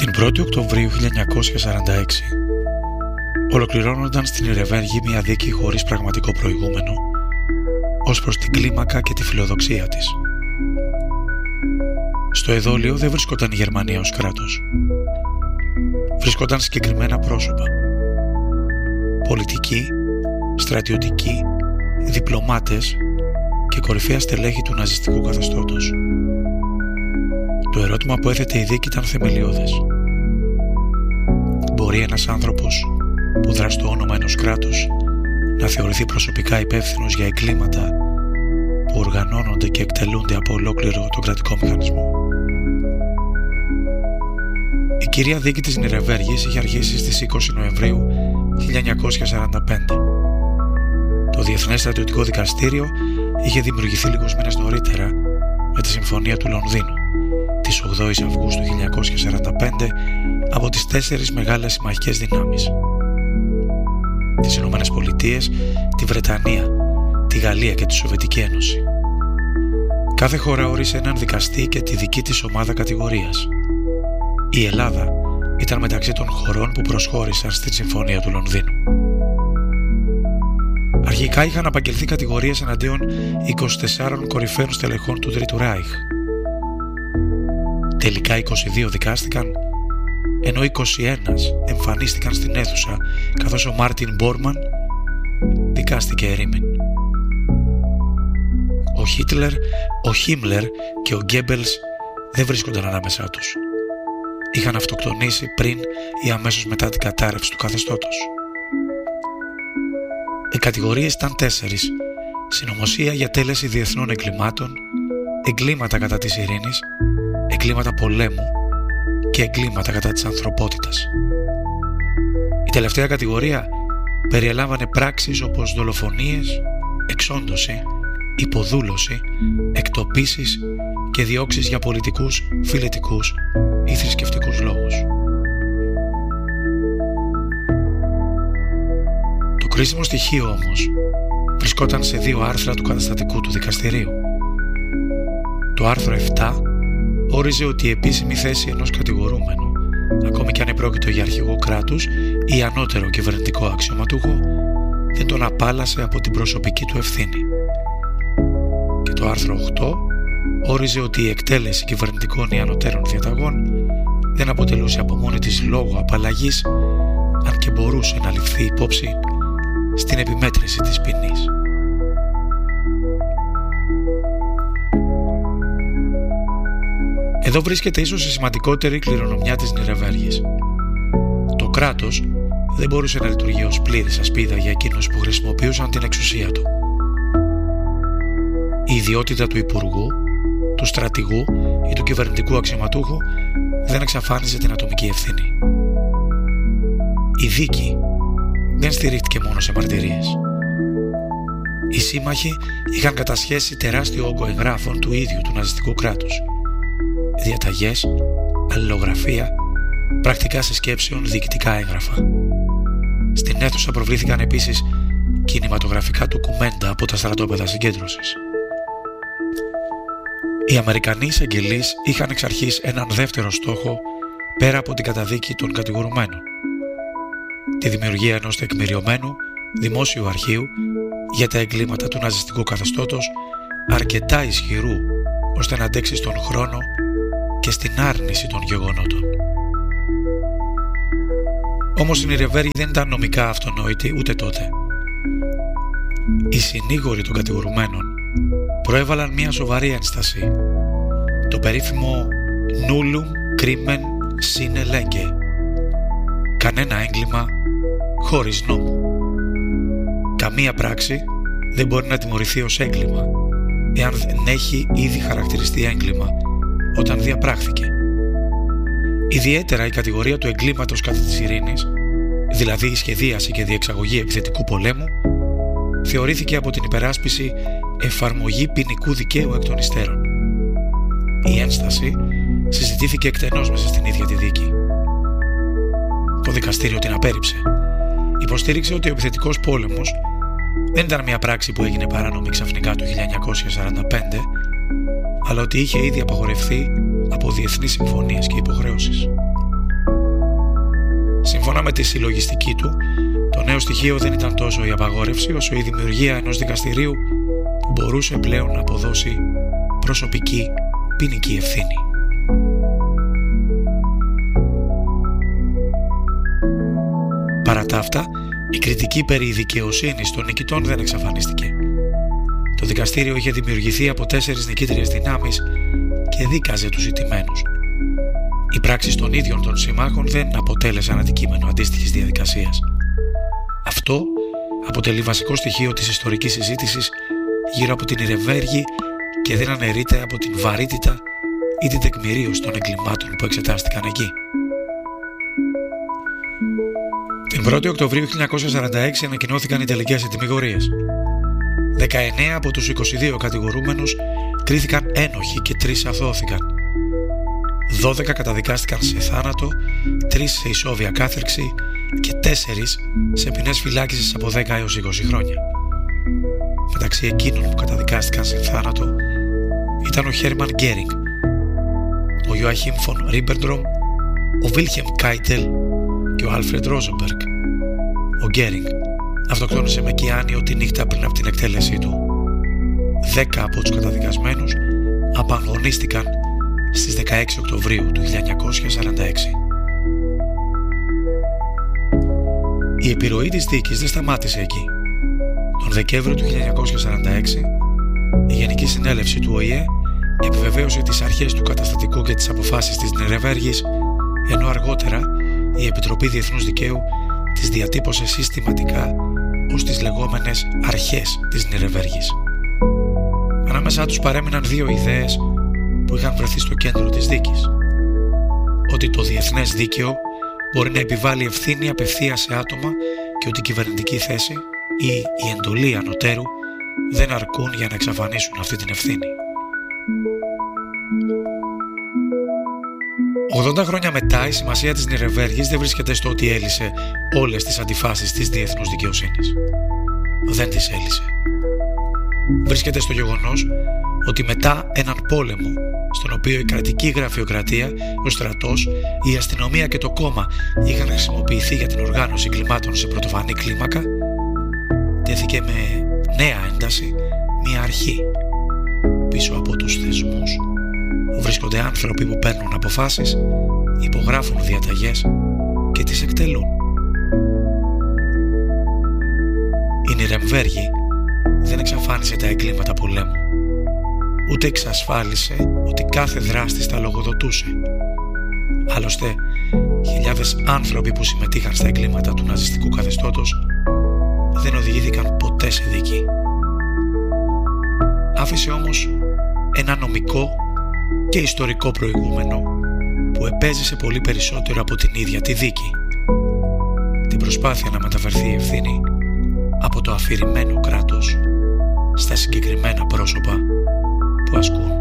Την 1η Οκτωβρίου 1946 ολοκληρώνονταν στην Νιρεμβέργη μια δίκη χωρίς πραγματικό προηγούμενο ως προς την κλίμακα και τη φιλοδοξία της. Στο εδόλιο δεν βρισκόταν η Γερμανία ως κράτος. Βρισκόταν συγκεκριμένα πρόσωπα. Πολιτικοί, στρατιωτικοί, διπλωμάτες και κορυφαία στελέχη του ναζιστικού καθεστώτος. Το ερώτημα που έθετε η δίκη ήταν θεμελιώδες. Μπορεί ένας άνθρωπος που δρά στο όνομα ενός κράτους να θεωρηθεί προσωπικά υπεύθυνος για εγκλήματα που οργανώνονται και εκτελούνται από ολόκληρο τον κρατικό μηχανισμό? Η κυρία δίκη της Νιρεμβέργης είχε αρχίσει στις 20 Νοεμβρίου 1945. Το Διεθνές Στρατιωτικό Δικαστήριο είχε δημιουργηθεί λίγους μήνες νωρίτερα με τη Συμφωνία του Λονδίνου της 8ης Αυγούστου 1945 από τις 4 μεγάλες συμμαχικές δυνάμεις: τις Ηνωμένες Πολιτείες, τη Βρετανία, τη Γαλλία και τη Σοβιετική Ένωση. Κάθε χώρα όρισε έναν δικαστή και τη δική της ομάδα κατηγορίας. Η Ελλάδα ήταν μεταξύ των χωρών που προσχώρησαν στη Συμφωνία του Λονδίνου. Αρχικά είχαν απαγγελθεί κατηγορίες εναντίον 24 κορυφαίων στελεχών του Τρίτου Ράιχ. Τελικά 22 δικάστηκαν, ενώ 21 εμφανίστηκαν στην αίθουσα, καθώς ο Μάρτιν Μπόρμαν δικάστηκε ερήμην. Ο Χίτλερ, ο Χίμλερ και ο Γκέμπελς δεν βρίσκονταν ανάμεσά τους. Είχαν αυτοκτονήσει πριν ή αμέσως μετά την κατάρρευση του καθεστώτος. Οι κατηγορίες ήταν 4: συνωμοσία για τέλεση διεθνών εγκλημάτων, εγκλήματα κατά της ειρήνης, εγκλήματα πολέμου και εγκλήματα κατά της ανθρωπότητας. Η τελευταία κατηγορία περιέλαμβανε πράξεις όπως δολοφονίες, εξόντωση, υποδούλωση, εκτοπίσεις και διώξεις για πολιτικούς, φιλετικούς ή θρησκευτικούς λόγους. Το κρίσιμο στοιχείο όμως βρισκόταν σε 2 άρθρα του καταστατικού του δικαστηρίου. Το άρθρο 7 όριζε ότι η επίσημη θέση ενός κατηγορούμενου, ακόμη και αν επρόκειτο για αρχηγό κράτους ή ανώτερο κυβερνητικό αξιωματούχο, δεν τον απάλλασε από την προσωπική του ευθύνη. Και το άρθρο 8 όριζε ότι η εκτέλεση κυβερνητικών ή ανωτέρων διαταγών δεν αποτελούσε από μόνη της λόγο απαλλαγής, αν και μπορούσε να ληφθεί υπόψη στην επιμέτρηση της ποινής. Εδώ βρίσκεται ίσως η σημαντικότερη κληρονομιά της Νιρεμβέργης. Το κράτος δεν μπορούσε να λειτουργεί ως πλήρης ασπίδα για εκείνους που χρησιμοποιούσαν την εξουσία του. Η ιδιότητα του υπουργού, του στρατηγού ή του κυβερνητικού αξιωματούχου δεν εξαφάνιζε την ατομική ευθύνη. Η δίκη δεν στηρίχτηκε μόνο σε μαρτυρίες. Οι σύμμαχοι είχαν κατασχέσει τεράστιο όγκο εγγράφων του ίδιου του ναζιστικού κράτους. Διαταγές, αλληλογραφία, πρακτικά συσκέψεων, διοικητικά έγγραφα. Στην αίθουσα προβλήθηκαν επίσης κινηματογραφικά ντοκουμέντα από τα στρατόπεδα συγκέντρωσης. Οι Αμερικανοί εισαγγελείς είχαν εξ αρχής έναν δεύτερο στόχο πέρα από την καταδίκη των κατηγορουμένων: τη δημιουργία ενός τεκμηριωμένου δημόσιου αρχείου για τα εγκλήματα του ναζιστικού καθεστώτος, αρκετά ισχυρού ώστε να αντέξει στον χρόνο και στην άρνηση των γεγονότων. Όμως η Νιρεμβέργη δεν ήταν νομικά αυτονόητη ούτε τότε. Οι συνήγοροι των κατηγορουμένων προέβαλαν μια σοβαρή ένσταση, το περίφημο «Nullum crimen sine lege», κανένα έγκλημα χωρίς νόμο. Καμία πράξη δεν μπορεί να τιμωρηθεί ως έγκλημα εάν δεν έχει ήδη χαρακτηριστεί έγκλημα όταν διαπράχθηκε. Ιδιαίτερα η κατηγορία του εγκλήματος κατά της ειρήνης, δηλαδή η σχεδίαση και διεξαγωγή επιθετικού πολέμου, θεωρήθηκε από την υπεράσπιση εφαρμογή ποινικού δικαίου εκ των υστέρων. Η ένσταση συζητήθηκε εκτενώς μέσα στην ίδια τη δίκη. Το δικαστήριο την απέρριψε. Υποστήριξε ότι ο επιθετικός πόλεμος δεν ήταν μια πράξη που έγινε παράνομη ξαφνικά το 1945, αλλά ότι είχε ήδη απαγορευθεί από διεθνείς συμφωνίες και υποχρεώσεις. Σύμφωνα με τη συλλογιστική του, το νέο στοιχείο δεν ήταν τόσο η απαγόρευση όσο η δημιουργία ενός δικαστηρίου που μπορούσε πλέον να αποδώσει προσωπική ποινική ευθύνη. Παρά τα αυτά, η κριτική περί δικαιοσύνης των νικητών δεν εξαφανίστηκε. Το δικαστήριο είχε δημιουργηθεί από 4 νικήτριες δυνάμεις και δίκαζε τους ηττημένους. Οι πράξεις των ίδιων των συμμάχων δεν αποτέλεσαν αντικείμενο αντίστοιχης διαδικασίας. Αυτό αποτελεί βασικό στοιχείο της ιστορικής συζήτησης γύρω από την Νιρεμβέργη και δεν αναιρείται από την βαρύτητα ή την τεκμηρίωση των εγκλημάτων που εξετάστηκαν εκεί. Την 1η Οκτωβρίου 1946 ανακοινώθηκαν οι τελικές ετυμηγορίες. 19 από τους 22 κατηγορούμενους κρίθηκαν ένοχοι και 3 αθώθηκαν. 12 καταδικάστηκαν σε θάνατο, 3 σε ισόβια κάθερξη και 4 σε ποινές φυλάκισης από 10 έως 20 χρόνια. Μεταξύ εκείνων που καταδικάστηκαν σε θάνατο ήταν ο Χέρμαν Γκέρινγκ, ο Ιωάχιμ φον Ρίμπεντρομ, ο Βίλχεμ Κάιτελ και ο Άλφρεντ Ρόζενμπεργκ. Ο Γκέρινγκ αυτοκτόνησε με κιάνιο τη νύχτα πριν από την εκτέλεσή του. 10 από τους καταδικασμένους απαγωνίστηκαν στις 16 Οκτωβρίου του 1946. Η επιρροή της δίκης δεν σταμάτησε εκεί. Τον Δεκέμβριο του 1946 η Γενική Συνέλευση του ΟΗΕ επιβεβαίωσε τις αρχές του καταστατικού και τις αποφάσεις της Νιρεμβέργης, ενώ αργότερα η Επιτροπή Διεθνούς Δικαίου τις διατύπωσε συστηματικά ως τις λεγόμενες αρχές της Νιρεμβέργης. Ανάμεσά τους παρέμειναν 2 ιδέες που είχαν βρεθεί στο κέντρο της δίκης: ότι το διεθνές δίκαιο μπορεί να επιβάλλει ευθύνη απευθείας σε άτομα και ότι η κυβερνητική θέση ή η εντολή ανωτέρου δεν αρκούν για να εξαφανίσουν αυτή την ευθύνη. 80 χρόνια μετά, η σημασία της Νιρεμβέργης δεν βρίσκεται στο ότι έλυσε όλες τις αντιφάσεις της διεθνούς δικαιοσύνης. Δεν τις έλυσε. Βρίσκεται στο γεγονός ότι μετά έναν πόλεμο, στον οποίο η κρατική γραφειοκρατία, ο στρατός, η αστυνομία και το κόμμα είχαν χρησιμοποιηθεί για την οργάνωση εγκλημάτων σε πρωτοφανή κλίμακα, τέθηκε με νέα ένταση μια αρχή. Πίσω από τους θεσμούς βρίσκονται άνθρωποι που παίρνουν αποφάσεις, υπογράφουν διαταγές και τις εκτελούν. Η Νιρεμβέργη δεν εξαφάνισε τα εγκλήματα πολέμου, ούτε εξασφάλισε ότι κάθε δράστης τα λογοδοτούσε. Άλλωστε, χιλιάδες άνθρωποι που συμμετείχαν στα εγκλήματα του ναζιστικού καθεστώτος δεν οδηγήθηκαν ποτέ σε δίκη. Άφησε όμως ένα νομικό και ιστορικό προηγούμενο που επέζησε πολύ περισσότερο από την ίδια τη δίκη: την προσπάθεια να μεταφερθεί η ευθύνη από το αφηρημένο κράτος στα συγκεκριμένα πρόσωπα που ασκούν